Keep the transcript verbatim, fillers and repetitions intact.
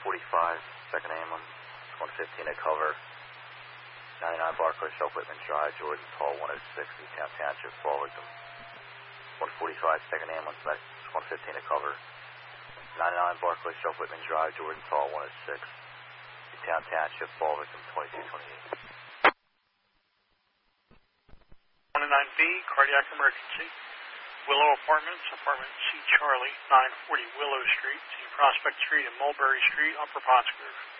forty-five, second ambulance, one fifteen at cover. ninety-nine Barclay, South Whitman Drive, Jordan Tall, one oh six, Newtown Township, fall victim. one forty-five, second ambulance, one fifteen at cover. ninety-nine Barclay, South Whitman Drive, Jordan Tall, one oh six, Newtown Township, fall victim, twenty-two twenty-eight. one oh nine B, cardiac emergency. Willow Apartments, apartment C Charlie, nine forty Willow Street, Prospect Street and Mulberry Street, Upper Pottsgrove.